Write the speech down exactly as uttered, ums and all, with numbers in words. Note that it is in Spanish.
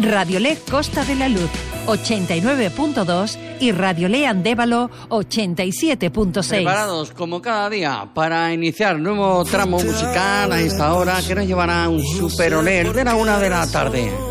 Radiolé Costa de la Luz ochenta y nueve punto dos y Radiolé Andévalo ochenta y siete punto seis. Preparados como cada día para iniciar nuevo tramo musical a esta hora que nos llevará un superolé de la una de la tarde.